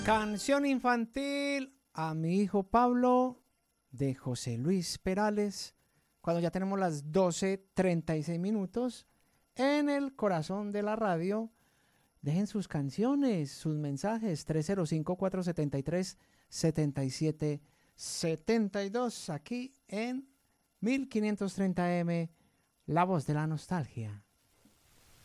Canción infantil a mi hijo Pablo de José Luis Perales. Cuando ya tenemos las 12:36 minutos en el corazón de la radio. Dejen sus canciones, sus mensajes. 305-473-7772. Aquí en 1530M, La Voz de la Nostalgia.